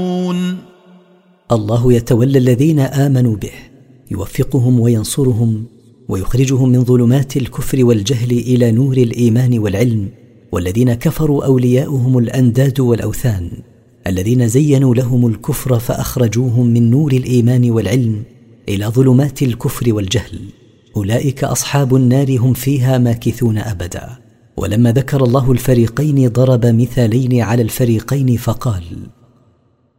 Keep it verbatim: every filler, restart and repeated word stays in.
الله يتولى الذين آمنوا به، يوفقهم وينصرهم ويخرجهم من ظلمات الكفر والجهل إلى نور الإيمان والعلم. والذين كفروا أولياؤهم الأنداد والأوثان، الذين زينوا لهم الكفر فأخرجوهم من نور الإيمان والعلم إلى ظلمات الكفر والجهل، أولئك أصحاب النار هم فيها ماكثون أبدا. ولما ذكر الله الفريقين ضرب مثالين على الفريقين فقال: